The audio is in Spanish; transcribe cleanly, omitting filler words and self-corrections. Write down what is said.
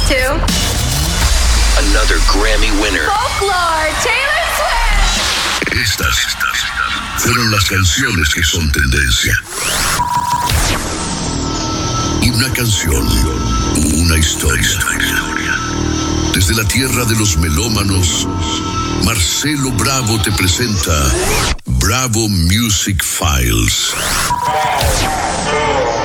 to another Grammy winner. Folklore, Taylor Swift. Estas fueron las canciones que son tendencia. Una canción, una historia. Desde la tierra de los melómanos, Marcelo Bravo te presenta Bravo Music Files.